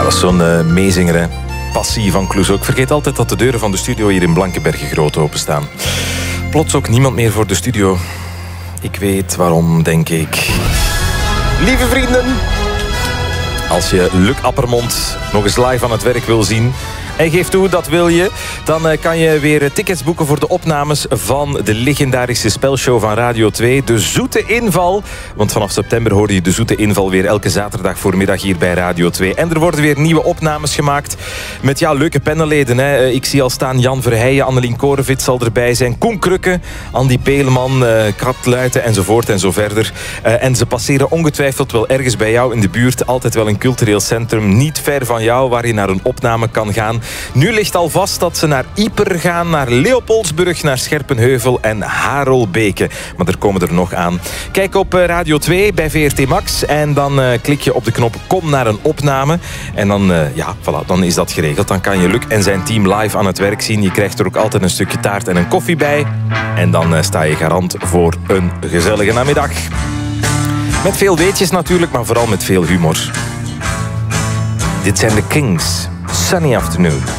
Dat is zo'n meezinger, hè. Passie van Clouseau. Ik vergeet altijd dat de deuren van de studio hier in Blankenberge groot openstaan. Plots ook niemand meer voor de studio. Ik weet waarom, denk ik. Lieve vrienden, als je Luc Appermond nog eens live aan het werk wil zien, en geef toe, dat wil je, dan kan je weer tickets boeken voor de opnames van de legendarische spelshow van Radio 2, De Zoete Inval. Want vanaf september hoorde je De Zoete Inval weer elke zaterdag voormiddag hier bij Radio 2. En er worden weer nieuwe opnames gemaakt met leuke panelleden. Hè. Ik zie al staan Jan Verheijen, Annelien Korenvits zal erbij zijn, Koen Krukke, Andy Peleman, Kat Luiten enzovoort en zo verder. En ze passeren ongetwijfeld wel ergens bij jou in de buurt. Altijd wel een cultureel centrum, niet ver van jou, waar je naar een opname kan gaan. Nu ligt al vast dat ze naar Ieper gaan, naar Leopoldsburg, naar Scherpenheuvel en Harelbeke. Maar er komen er nog aan. Kijk op Radio 2 bij VRT Max en dan klik je op de knop Kom naar een opname. En dan, voilà, dan is dat geregeld. Dan kan je Luc en zijn team live aan het werk zien. Je krijgt er ook altijd een stukje taart en een koffie bij. En dan sta je garant voor een gezellige namiddag. Met veel weetjes natuurlijk, maar vooral met veel humor. Dit zijn de Kings. Sunny Afternoon.